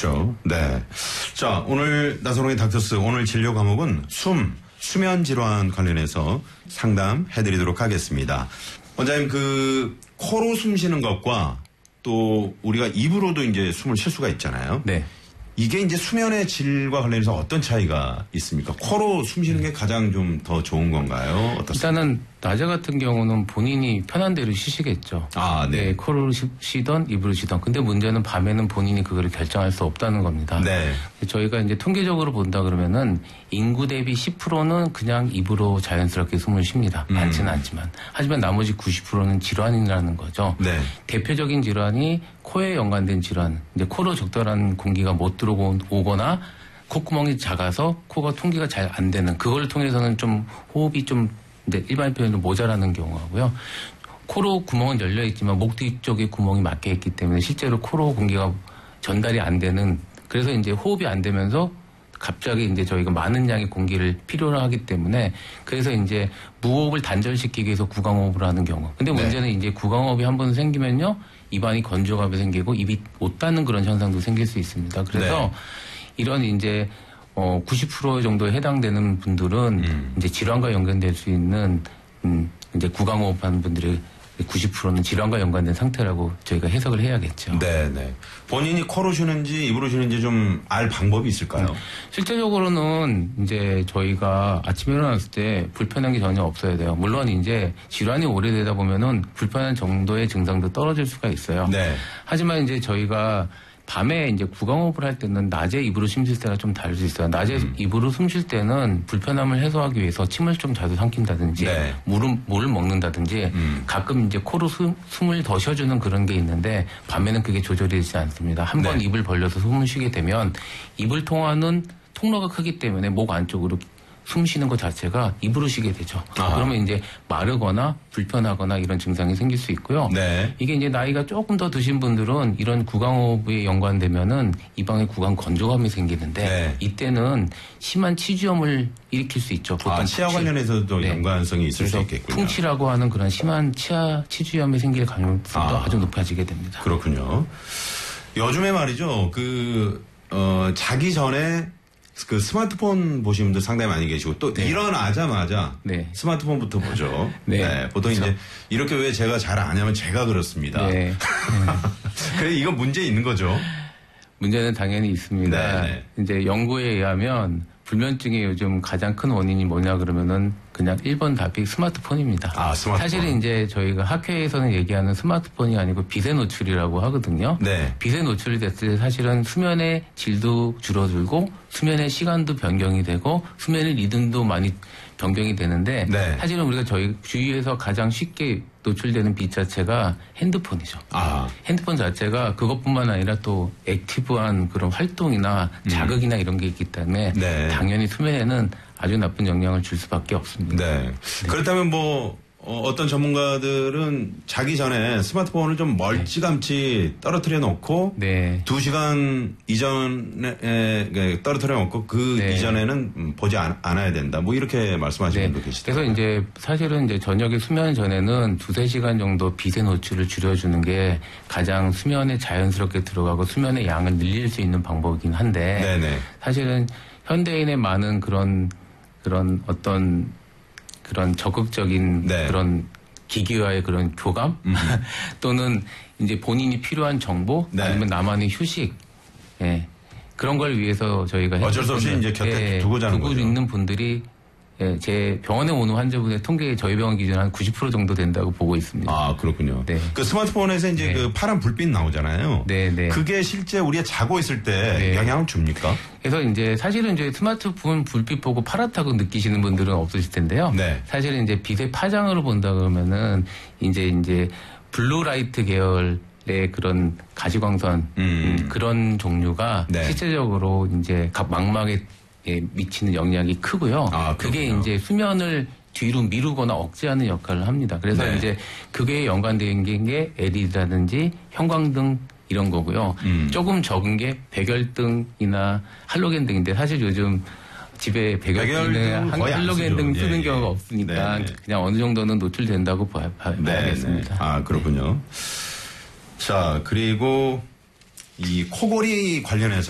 그렇죠. 네. 자, 오늘 나선홍의 닥터스 오늘 진료 과목은 수면 질환 관련해서 상담해드리도록 하겠습니다. 원장님, 코로 숨 쉬는 것과 또 우리가 입으로도 이제 숨을 쉴 수가 있잖아요. 네. 이게 이제 수면의 질과 관련해서 어떤 차이가 있습니까? 코로 숨 쉬는 게 가장 좀 더 좋은 건가요? 어떻습니까? 일단은 낮에 같은 경우는 본인이 편한 대로 쉬시겠죠. 아, 네. 네, 코로 쉬던 입으로 쉬던. 근데 문제는 밤에는 본인이 그거를 결정할 수 없다는 겁니다. 네. 저희가 이제 통계적으로 본다 그러면은 인구 대비 10%는 그냥 입으로 자연스럽게 숨을 쉽니다. 많지는 않지만. 하지만 나머지 90%는 질환이라는 거죠. 네. 대표적인 질환이 코에 연관된 질환. 이제 코로 적절한 공기가 못 들어오거나 콧구멍이 작아서 코가 통기가 잘 안 되는, 그걸 통해서는 좀 호흡이 좀 일반 표현으로 모자라는 경우하고요. 코로 구멍은 열려 있지만 목 뒤쪽에 구멍이 막혀 있기 때문에 실제로 코로 공기가 전달이 안 되는, 그래서 이제 호흡이 안 되면서 갑자기 이제 저희가 많은 양의 공기를 필요로 하기 때문에, 그래서 이제 무호흡을 단절시키기 위해서 구강호흡을 하는 경우. 근데 문제는 이제 구강호흡이 한 번 생기면요, 입안이 건조감이 생기고 입이 못 닿는 그런 현상도 생길 수 있습니다. 그래서 이런 이제 90% 정도에 해당되는 분들은 이제 질환과 연관될 수 있는 이제 구강호흡하는 분들의 90%는 질환과 연관된 상태라고 저희가 해석을 해야겠죠. 네네. 본인이 코로 쉬는지 입으로 쉬는지 좀 알 방법이 있을까요? 실제적으로는 이제 저희가 아침에 일어났을 때 불편한 게 전혀 없어야 돼요. 물론 이제 질환이 오래되다 보면은 불편한 정도의 증상도 떨어질 수가 있어요. 네. 하지만 이제 저희가 밤에 이제 구강호흡을 할 때는 낮에 입으로 숨 쉴 때가 좀 다를 수 있어요. 낮에 입으로 숨 쉴 때는 불편함을 해소하기 위해서 침을 좀 자주 삼킨다든지, 네. 물을 먹는다든지, 가끔 이제 코로 숨을 더 쉬어주는 그런 게 있는데, 밤에는 그게 조절이 되지 않습니다. 한 번 입을 벌려서 숨을 쉬게 되면 입을 통하는 통로가 크기 때문에 목 안쪽으로 숨 쉬는 것 자체가 입으로 쉬게 되죠. 그러면 이제 마르거나 불편하거나 이런 증상이 생길 수 있고요. 네. 이게 이제 나이가 조금 더 드신 분들은 이런 구강호흡에 연관되면은 입안에 구강 건조감이 생기는데 이때는 심한 치주염을 일으킬 수 있죠. 보통 치아 관련해서도 연관성이 있을 수 있겠군요. 풍치라고 하는 그런 심한 치주염이 생길 가능성도 아주 높아지게 됩니다. 그렇군요. 요즘에 말이죠. 자기 전에 스마트폰 보시는 분들 상당히 많이 계시고 또 일어나자마자 스마트폰부터 보죠. 보통 그렇죠. 이제 이렇게 왜 제가 잘 안 하면 제가 그렇습니다. 그래 이건 문제 있는 거죠. 문제는 당연히 있습니다. 이제 연구에 의하면 불면증의 요즘 가장 큰 원인이 뭐냐 그러면은 그냥 1번 답이 스마트폰입니다. 스마트폰. 사실은 이제 저희가 학회에서는 얘기하는 스마트폰이 아니고 빛의 노출이라고 하거든요. 빛의 노출이 됐을 때 사실은 수면의 질도 줄어들고 수면의 시간도 변경이 되고 수면의 리듬도 많이 변경이 되는데 사실은 우리가 저희 주위에서 가장 쉽게 노출되는 빛 자체가 핸드폰이죠. 핸드폰 자체가 그것뿐만 아니라 또 액티브한 그런 활동이나 자극이나 이런 게 있기 때문에 당연히 수면에는 아주 나쁜 영향을 줄 수밖에 없습니다. 그렇다면 어떤 전문가들은 자기 전에 스마트폰을 좀 멀찌감치 떨어뜨려 놓고 2시간 이전에 떨어뜨려 놓고 이전에는 보지 않아야 된다. 이렇게 말씀하시는 분도 계시더라고요. 그래서 이제 사실은 이제 저녁에 수면 전에는 2-3시간 정도 빛의 노출을 줄여주는 게 가장 수면에 자연스럽게 들어가고 수면의 양을 늘릴 수 있는 방법이긴 한데 사실은 현대인의 많은 그런 어떤 그런 적극적인 그런 기기와의 그런 교감 또는 이제 본인이 필요한 정보 아니면 나만의 휴식 그런 걸 위해서 저희가 어쩔 수 없이 이제 곁에 두고 자는 거죠. 있는 분들이 제 병원에 오는 환자분의 통계에 저희 병원 기준 한 90% 정도 된다고 보고 있습니다. 그렇군요. 그 스마트폰에서 이제 그 파란 불빛 나오잖아요. 그게 실제 우리가 자고 있을 때 영향을 줍니까? 그래서 이제 사실은 이제 스마트폰 불빛 보고 파랗다고 느끼시는 분들은 없으실 텐데요. 사실은 이제 빛의 파장으로 본다 그러면은 이제 블루라이트 계열의 그런 가시광선 그런 종류가 실제적으로 이제 망막에 미치는 영향이 크고요. 그게 이제 수면을 뒤로 미루거나 억제하는 역할을 합니다. 그래서 이제 그게 연관된 게 LED라든지 형광등 이런 거고요. 조금 적은 게 백열등이나 할로겐 등인데 사실 요즘 집에 백열등이나 할로겐 등 쓰는 경우가 없으니까 그냥 어느 정도는 노출된다고 봐야겠습니다. 그렇군요. 자, 그리고 이 코골이 관련해서